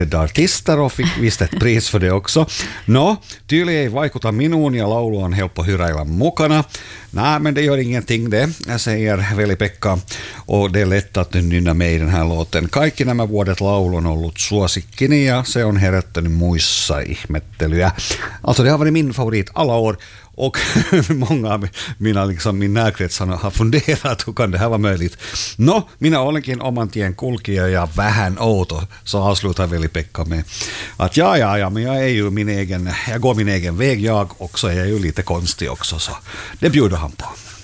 artister och fick visst ett pris för det också. Tydligen ei vaikuta minuun ja laulu on helppo hyräillä mukana. Nej, men det gör ingenting det, säger Veli-Pekka. Och det är lätt att nynna med i den här låten. Kaikki nämä vuodet laulu on ollut suosikkini ja se on herättänyt muissa ihmettelyä. Alltså det har varit min favorit alla år. Och många av min närkrets har funderat hur kan det här vara möjligt. Minä olenkin oman tien kulkija ja vähän outo, så avslutar Veli-Pekka med att ja, men jag är ju jag går min egen väg jag också, jag är ju lite konstig också, så det bjuder han på.